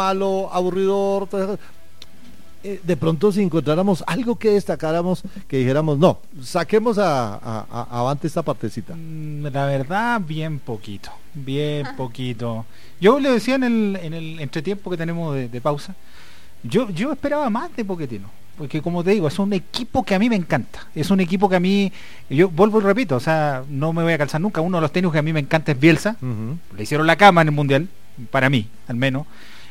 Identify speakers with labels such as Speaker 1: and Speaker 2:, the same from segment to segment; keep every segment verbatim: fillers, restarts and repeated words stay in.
Speaker 1: malo, aburridor, eh, de pronto si encontráramos algo que destacáramos, que dijéramos, no, saquemos a, a, a avante esta partecita.
Speaker 2: La verdad, bien poquito, bien poquito. Yo le decía en el, en el entretiempo que tenemos de, de pausa, yo, yo esperaba más de Pochettino, porque como te digo, es un equipo que a mí me encanta, es un equipo que a mí, yo vuelvo y repito, o sea, no me voy a calzar nunca, uno de los técnicos que a mí me encanta es Bielsa, uh-huh. Le hicieron la cama en el Mundial, para mí, al menos.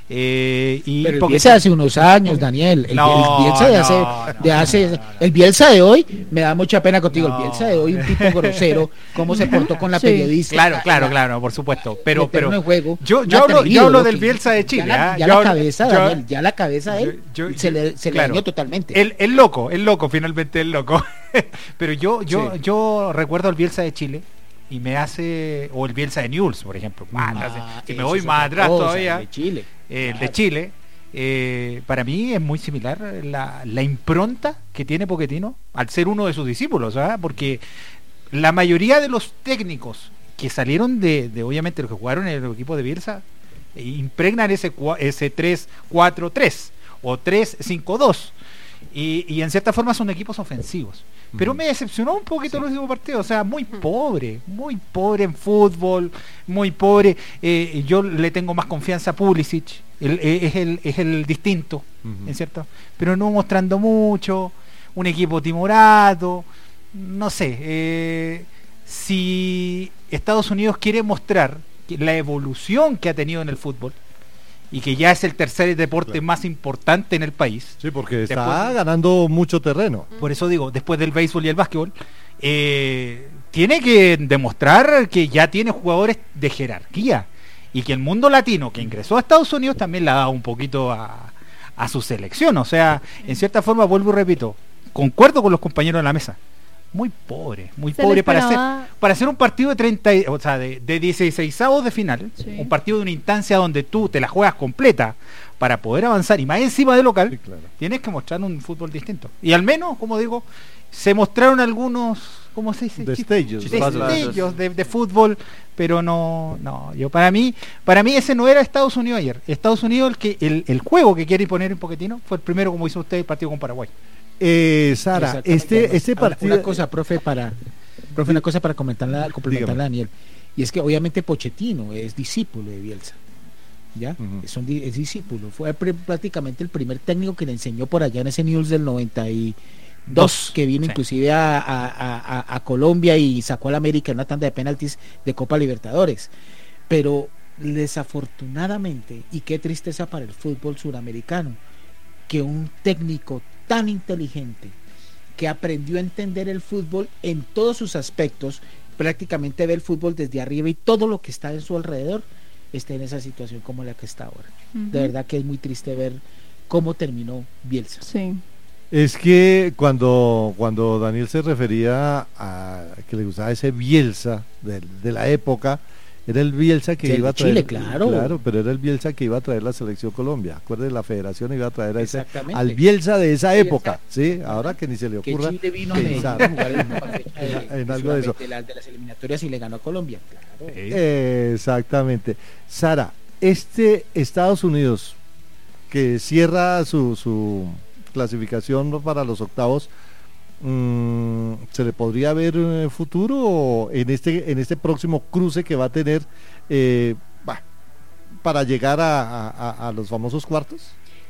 Speaker 2: Eh, y
Speaker 3: pero el porque... Bielsa de hace unos años, Daniel, el,
Speaker 2: no,
Speaker 3: el Bielsa de
Speaker 2: no,
Speaker 3: hace,
Speaker 2: no,
Speaker 3: de hace
Speaker 2: no, no, no.
Speaker 3: el Bielsa de hoy, me da mucha pena contigo,
Speaker 2: no,
Speaker 3: el Bielsa de hoy, un tipo grosero, cómo se portó con la
Speaker 2: sí.
Speaker 3: periodista.
Speaker 2: Claro, claro, la, claro, por supuesto, pero pero
Speaker 3: juego,
Speaker 2: yo, yo, hablo, yo hablo del Bielsa de Chile.
Speaker 3: Ya la, ya
Speaker 2: yo,
Speaker 3: la cabeza,
Speaker 2: yo,
Speaker 3: Daniel, ya la cabeza de él yo, yo, se le, se claro, le dañó totalmente.
Speaker 2: El, el loco, el loco, finalmente el loco. Pero yo, yo, sí. yo recuerdo al Bielsa de Chile y me hace, o el Bielsa de Newell's, por ejemplo, ah, si me voy más atrás cosa, todavía,
Speaker 3: el de Chile,
Speaker 2: eh,
Speaker 3: claro.
Speaker 2: de Chile, eh, para mí es muy similar la, la impronta que tiene Pochettino al ser uno de sus discípulos, ¿sabes? Porque la mayoría de los técnicos que salieron de, de obviamente los que jugaron en el equipo de Bielsa, eh, impregnan ese, ese tres cuatro tres o tres cinco dos y, y en cierta forma son equipos ofensivos. Pero me decepcionó un poquito sí. el último partido, o sea, muy pobre, muy pobre en fútbol, muy pobre. Eh, yo le tengo más confianza a Pulisic, el, eh, es, el, es el distinto, uh-huh. en cierto, pero no mostrando mucho, un equipo timorato, no sé. Eh, si Estados Unidos quiere mostrar la evolución que ha tenido en el fútbol, y que ya es el tercer deporte claro. más importante en el país.
Speaker 1: Sí, porque está después, ganando mucho terreno.
Speaker 2: Por eso digo, después del béisbol y el básquetbol, eh, tiene que demostrar que ya tiene jugadores de jerarquía y que el mundo latino que ingresó a Estados Unidos también le ha dado un poquito a, a su selección. O sea, en cierta forma, vuelvo y repito, concuerdo con los compañeros de la mesa. Muy pobre, muy Se pobre para hacer para hacer un partido de treinta, o sea, de, de dieciseisavos de final, sí. un partido de una instancia donde tú te la juegas completa para poder avanzar y más encima de local, sí, claro. tienes que mostrar un fútbol distinto. Y al menos, como digo, se mostraron algunos, ¿cómo se dice?
Speaker 1: Destellos,
Speaker 2: destellos de, de fútbol, pero no, no, yo para mí, para mí ese no era Estados Unidos ayer. Estados Unidos el que el, el juego que quiere imponer en Pochettino fue el primero, como hizo usted, el partido con Paraguay.
Speaker 1: Eh, Sara, este, este partido.
Speaker 3: Una cosa, profe, para, profe, una cosa para comentarla, complementarla a Daniel. Y es que obviamente Pochettino es discípulo de Bielsa. ¿Ya? Uh-huh. Es, un, es discípulo. Fue pre, prácticamente el primer técnico que le enseñó por allá en ese Newell's del noventa y dos, que vino sí. inclusive a, a, a, a Colombia y sacó a la América en una tanda de penaltis de Copa Libertadores. Pero desafortunadamente, y qué tristeza para el fútbol suramericano, que un técnico tan inteligente que aprendió a entender el fútbol en todos sus aspectos, prácticamente ve el fútbol desde arriba y todo lo que está en su alrededor esté en esa situación como la que está ahora. Uh-huh. De verdad que es muy triste ver cómo terminó Bielsa.
Speaker 4: Sí.
Speaker 1: Es que cuando cuando Daniel se refería a que le gustaba ese Bielsa de, de la época, era el Bielsa que
Speaker 3: sí,
Speaker 1: iba a traer,
Speaker 3: Chile, claro.
Speaker 1: claro, pero era el Bielsa que iba a traer la selección Colombia. Acuérdate, la federación iba a traer a ese, al Bielsa de esa época, sí, ahora que ni se le ocurra
Speaker 3: que Chile vino pensar, a jugar en, de, en algo de eso, de, la, de las eliminatorias y le ganó a Colombia, claro.
Speaker 1: Eh, exactamente. Sara, este Estados Unidos que cierra su, su clasificación para los octavos, Mm, ¿se le podría ver en el futuro en este en este próximo cruce que va a tener eh, bah, para llegar a, a, a los famosos cuartos?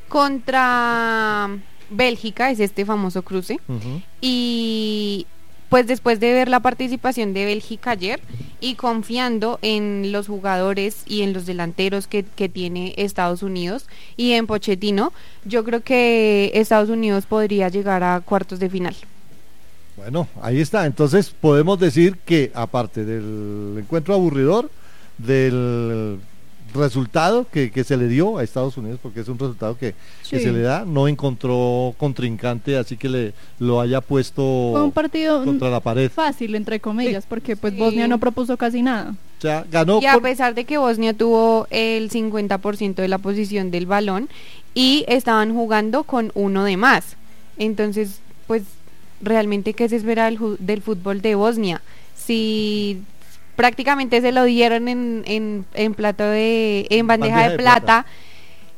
Speaker 4: Contra Bélgica es este famoso cruce, uh-huh. y pues después de ver la participación de Bélgica ayer y confiando en los jugadores y en los delanteros que, que tiene Estados Unidos y en Pochettino, yo creo que Estados Unidos podría llegar a cuartos de final.
Speaker 1: Bueno, ahí está. Entonces podemos decir que aparte del encuentro aburridor, del resultado que, que se le dio a Estados Unidos, porque es un resultado que, sí. que se le da, no encontró contrincante, así que le lo haya puesto
Speaker 4: Fue un partido
Speaker 1: contra la pared.
Speaker 4: Fácil, entre comillas, sí. porque pues sí. Bosnia no propuso casi nada.
Speaker 1: O sea, ganó.
Speaker 4: Y a por... pesar de que Bosnia tuvo el cincuenta por ciento de la posición del balón y estaban jugando con uno de más. Entonces, pues realmente qué se espera del, del fútbol de Bosnia, si prácticamente se lo dieron en, en, en plato de en bandeja, bandeja de, de plata, plata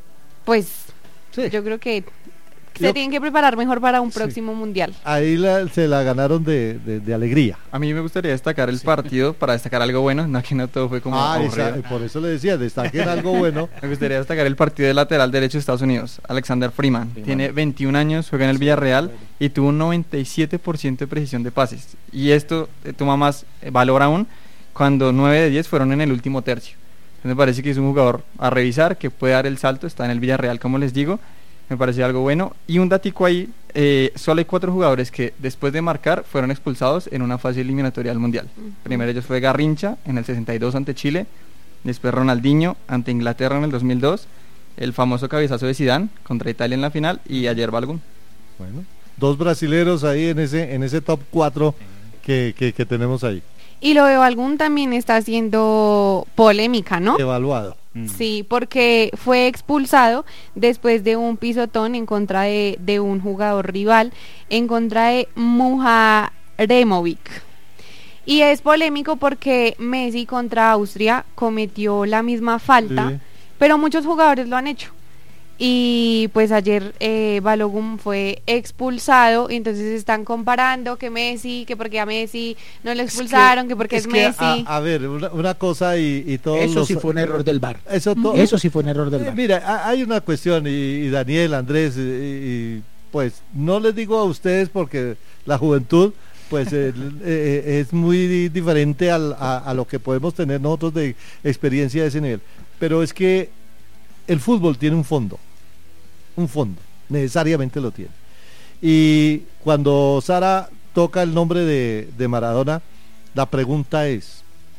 Speaker 4: pues
Speaker 1: Sí.
Speaker 4: yo creo que
Speaker 1: Yo-
Speaker 4: se tienen que preparar mejor para un
Speaker 1: Sí.
Speaker 4: próximo mundial.
Speaker 1: Ahí la- se la ganaron de, de- de alegría.
Speaker 5: A mí me gustaría destacar el partido para destacar algo bueno, no que no todo fue como
Speaker 1: Ah,
Speaker 5: aburrido.
Speaker 1: esa- por eso le decía, destaquen algo bueno.
Speaker 5: Me gustaría destacar el partido de lateral derecho de Estados Unidos, Alexander Freeman. Tiene veintiún años, juega en el Villarreal y tuvo un noventa y siete por ciento de precisión de pases. Y esto eh, toma más eh, valor aún cuando nueve de diez fueron en el último tercio. Entonces me parece que es un jugador a revisar, que puede dar el salto, está en el Villarreal, como les digo. Me parece algo bueno. Y un datico ahí, eh, solo hay cuatro jugadores que después de marcar fueron expulsados en una fase eliminatoria del Mundial.
Speaker 4: Ujú.
Speaker 5: Primero ellos fue Garrincha en el sesenta y dos ante Chile, después Ronaldinho ante Inglaterra en el dos mil dos, el famoso cabezazo de Zidane contra Italia en la final y ayer Balogun.
Speaker 1: Bueno, dos brasileros ahí en ese en ese top cuatro que, que, que tenemos ahí.
Speaker 4: Y lo de Balogun también está haciendo polémica, ¿no?
Speaker 1: Evaluado.
Speaker 4: Sí, porque fue expulsado después de un pisotón en contra de, de un jugador rival, en contra de Muharemovic. Y es polémico porque Messi contra Austria cometió la misma falta,
Speaker 1: Sí.
Speaker 4: pero muchos jugadores lo han hecho. Y pues ayer eh, Balogun fue expulsado y entonces están comparando que Messi, que porque a Messi no lo expulsaron, que, porque es,
Speaker 1: que,
Speaker 4: Messi.
Speaker 1: A, a ver, una, una cosa y, y todos
Speaker 3: Eso
Speaker 1: los-
Speaker 3: sí fue un error del V A R.
Speaker 1: Eso, to-
Speaker 3: Eso sí fue un error del
Speaker 1: Eh,
Speaker 3: V A R.
Speaker 1: mira, ha- hay una cuestión y, y Daniel, Andrés, y, y, pues no les digo a ustedes porque la juventud pues eh, eh, es muy di- diferente al- a, a lo que podemos tener nosotros de experiencia de ese nivel, pero es que el fútbol tiene un fondo, un fondo, necesariamente lo tiene. Y cuando Sara toca el nombre de, de Maradona, la pregunta es,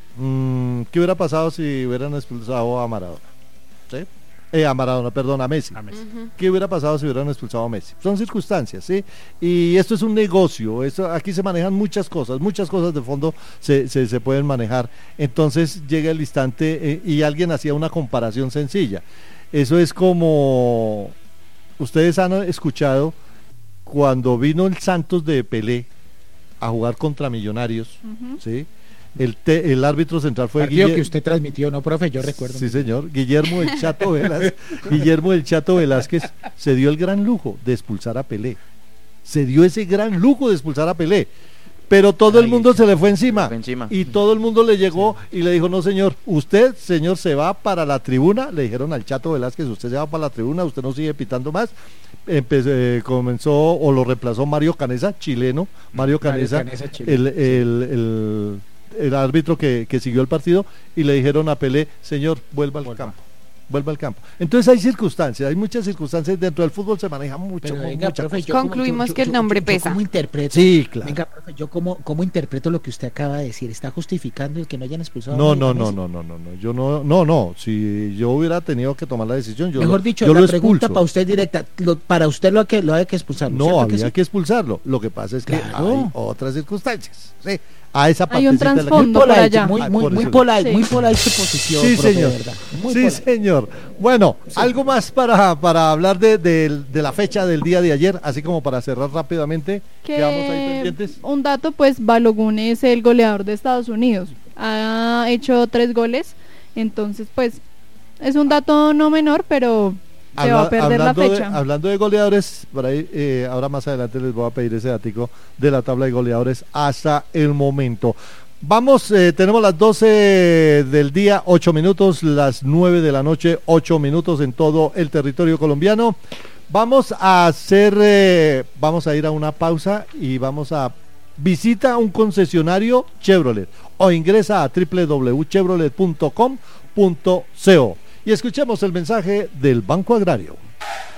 Speaker 1: mm, ¿qué hubiera pasado si hubieran expulsado a Maradona? ¿Sí? Eh, a Maradona, perdón, a Messi.
Speaker 2: A Messi.
Speaker 4: Ujú.
Speaker 1: ¿Qué hubiera pasado si hubieran expulsado a Messi? Son circunstancias, ¿sí? Y esto es un negocio, esto, aquí se manejan muchas cosas, muchas cosas de fondo se, se, se pueden manejar. Entonces llega el instante eh, y alguien hacía una comparación sencilla. Eso es como, ustedes han escuchado, cuando vino el Santos de Pelé a jugar contra Millonarios,
Speaker 6: Ujú.
Speaker 1: ¿sí? El, te- el árbitro central fue
Speaker 3: Partido
Speaker 1: Guille-
Speaker 3: que usted transmitió, ¿no, profe? Yo recuerdo.
Speaker 1: Sí, señor. Guillermo el Chato Velázquez, Guillermo el Chato Velázquez se dio el gran lujo de expulsar a Pelé. Se dio ese gran lujo de expulsar a Pelé. Pero todo el
Speaker 3: Ay,
Speaker 1: mundo se le fue encima.
Speaker 7: fue encima.
Speaker 1: Y todo el mundo le llegó y le dijo, no señor, usted, señor, se va para la tribuna. Le dijeron al Chato Velázquez, usted se va para la tribuna, usted no sigue pitando más. Empe- eh, comenzó o lo reemplazó Mario Canesa, chileno. Mario
Speaker 3: Mario
Speaker 1: Canesa,
Speaker 3: Canesa, chileno,
Speaker 1: el, el, el, el árbitro que, que siguió el partido, y le dijeron a Pelé, señor, vuelva al
Speaker 3: Vuelva.
Speaker 1: campo. Vuelva al campo. Entonces hay circunstancias, hay muchas circunstancias. Dentro del fútbol se maneja mucho.
Speaker 3: Pero
Speaker 1: mu-
Speaker 3: venga,
Speaker 1: mucha
Speaker 3: profe,
Speaker 1: cosa.
Speaker 3: yo como-
Speaker 4: Concluimos
Speaker 3: yo-
Speaker 4: que el
Speaker 3: yo-
Speaker 4: nombre
Speaker 3: yo- yo
Speaker 4: pesa.
Speaker 3: ¿Cómo interpreto?
Speaker 1: Sí, claro.
Speaker 3: Venga, profe, yo cómo, cómo interpreto lo que usted acaba de decir. ¿Está justificando el que no hayan expulsado?
Speaker 1: No,
Speaker 3: a
Speaker 1: no,
Speaker 3: Messi?
Speaker 1: no, no, no, no, no, yo no, no, no, si yo hubiera tenido que tomar la decisión, yo
Speaker 3: Mejor
Speaker 1: lo,
Speaker 3: dicho,
Speaker 1: yo
Speaker 3: la
Speaker 1: lo
Speaker 3: pregunta
Speaker 1: expulso.
Speaker 3: para usted directa. Lo- para usted lo, ha que, lo hay que expulsar.
Speaker 1: No,
Speaker 3: ¿cierto
Speaker 1: había
Speaker 3: que sí?
Speaker 1: que expulsarlo. Lo que pasa es que
Speaker 3: Claro.
Speaker 1: hay otras circunstancias. Sí, a esa
Speaker 6: Hay un
Speaker 1: partecita de la-
Speaker 6: trasfondo.
Speaker 3: Muy
Speaker 6: por
Speaker 3: polite,
Speaker 6: allá.
Speaker 3: muy,
Speaker 1: Ah,
Speaker 3: muy,
Speaker 1: por
Speaker 3: muy
Speaker 1: eso.
Speaker 3: polite,
Speaker 6: Sí.
Speaker 3: muy polite su posición,
Speaker 1: Sí,
Speaker 3: profe,
Speaker 1: señor.
Speaker 3: de verdad. Muy
Speaker 1: Sí,
Speaker 3: polite.
Speaker 1: señor. Bueno, algo más para, para hablar de, de- de la fecha del día de ayer, así como para cerrar rápidamente.
Speaker 6: Que
Speaker 1: Quedamos ahí pendientes.
Speaker 6: un dato, pues Balogun es el goleador de Estados Unidos. Ha hecho tres goles, entonces pues es un dato no menor, pero se va a
Speaker 1: Habla-
Speaker 6: perder la
Speaker 1: hablando de-
Speaker 6: fecha.
Speaker 1: hablando de goleadores, por ahí, eh, ahora más adelante les voy a pedir ese datico de la tabla de goleadores hasta el momento. Vamos, eh, tenemos las doce del día, ocho minutos, las nueve de la noche, ocho minutos en todo el territorio colombiano. Vamos a hacer, eh, vamos a ir a una pausa y vamos a visita un concesionario Chevrolet o ingresa a w w w punto chevrolet punto com punto co y escuchemos el mensaje del Banco Agrario.